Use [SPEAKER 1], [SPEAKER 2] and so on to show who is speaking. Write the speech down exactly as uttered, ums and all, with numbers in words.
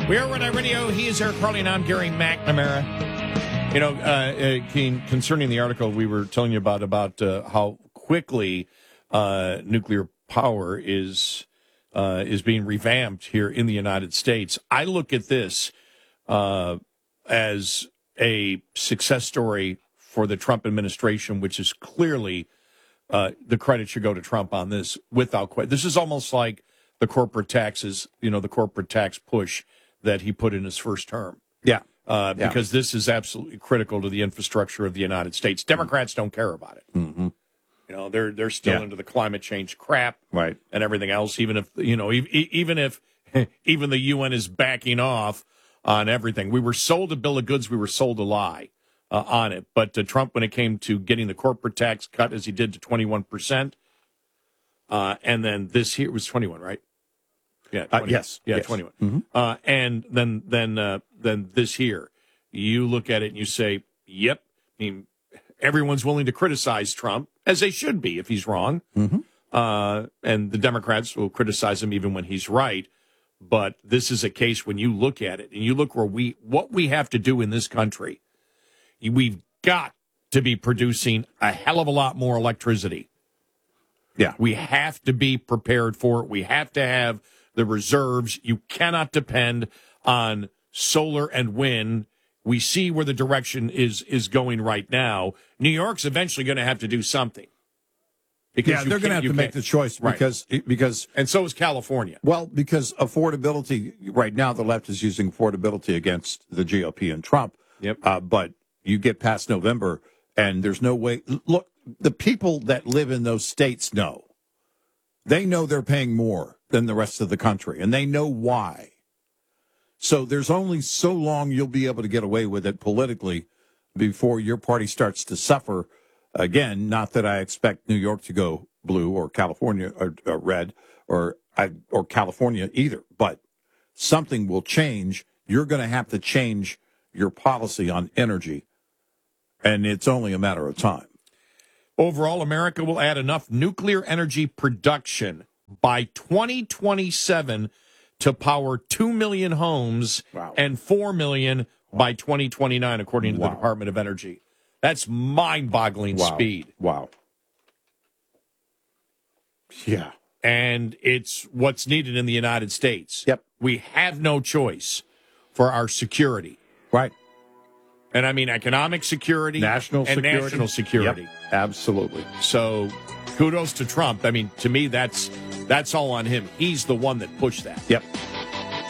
[SPEAKER 1] We are Red Eye Radio. He is Eric Carly, and I'm Gary McNamara. You know, uh, uh, Keen, concerning the article we were telling you about, about uh, how quickly uh, nuclear power is uh, is being revamped here in the United States, I look at this uh, as a success story for the Trump administration, which is clearly uh, the credit should go to Trump on this without question. This is almost like the corporate taxes, you know, the corporate tax push that he put in his first term.
[SPEAKER 2] Yeah.
[SPEAKER 1] Uh,
[SPEAKER 2] yeah.
[SPEAKER 1] Because this is absolutely critical to the infrastructure of the United States. Democrats don't care about it.
[SPEAKER 2] Mm-hmm.
[SPEAKER 1] You know, they're they're still
[SPEAKER 2] yeah.
[SPEAKER 1] into the climate change crap,
[SPEAKER 2] right,
[SPEAKER 1] and everything else. Even if you know, e- even if even the U N is backing off on everything, we were sold a bill of goods. We were sold a lie uh, on it. But uh, Trump, when it came to getting the corporate tax cut, as he did to twenty-one percent, uh, and then this year it was twenty-one, right? Yeah.
[SPEAKER 2] Uh, yes.
[SPEAKER 1] Yeah.
[SPEAKER 2] Yes.
[SPEAKER 1] twenty-one.
[SPEAKER 2] Mm-hmm.
[SPEAKER 1] Uh, and then then uh, then this year, you look at it and you say, "Yep." I mean, everyone's willing to criticize Trump, as they should be if he's wrong.
[SPEAKER 2] Mm-hmm.
[SPEAKER 1] Uh, and the Democrats will criticize him even when he's right. But this is a case when you look at it and you look where we what we have to do in this country. We've got to be producing a hell of a lot more electricity.
[SPEAKER 2] Yeah.
[SPEAKER 1] We have to be prepared for it. We have to have the reserves. You cannot depend on solar and wind. We see where the direction is is going right now. New York's eventually going to have to do something.
[SPEAKER 2] Because yeah, they're going to have to make the choice because right. because
[SPEAKER 1] and so is California.
[SPEAKER 2] Well, because affordability right now, the left is using affordability against the G O P and Trump.
[SPEAKER 1] Yep.
[SPEAKER 2] Uh, but you get past November, and there's no way. Look, the people that live in those states know. They know they're paying more than the rest of the country, and they know why. So there's only so long you'll be able to get away with it politically before your party starts to suffer again. Not that I expect New York to go blue or California or, or red or or California either, but something will change. You're going to have to change your policy on energy, and it's only a matter of time.
[SPEAKER 1] Overall, America will add enough nuclear energy production by twenty twenty-seven to power two million homes
[SPEAKER 2] wow.
[SPEAKER 1] and four million by twenty twenty-nine, according to wow. the Department of Energy. That's mind-boggling
[SPEAKER 2] wow.
[SPEAKER 1] speed.
[SPEAKER 2] Wow. Yeah.
[SPEAKER 1] And it's what's needed in the United States.
[SPEAKER 2] Yep.
[SPEAKER 1] We have no choice for our security.
[SPEAKER 2] Right.
[SPEAKER 1] And I mean economic security,
[SPEAKER 2] national
[SPEAKER 1] and
[SPEAKER 2] security.
[SPEAKER 1] national security.
[SPEAKER 2] Yep. Absolutely.
[SPEAKER 1] So kudos to Trump. I mean, to me, that's that's all on him. He's the one that pushed that.
[SPEAKER 2] Yep.